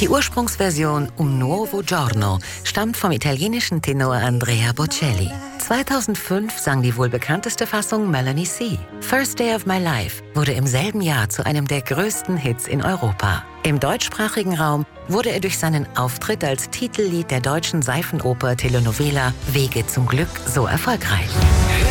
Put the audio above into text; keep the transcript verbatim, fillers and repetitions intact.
Die Ursprungsversion Un nuovo giorno stammt vom italienischen Tenor Andrea Bocelli. zweitausendfünf sang die wohl bekannteste Fassung Melanie C. First Day of My Life wurde im selben Jahr zu einem der größten Hits in Europa. Im deutschsprachigen Raum wurde er durch seinen Auftritt als Titellied der deutschen Seifenoper Telenovela Wege zum Glück so erfolgreich.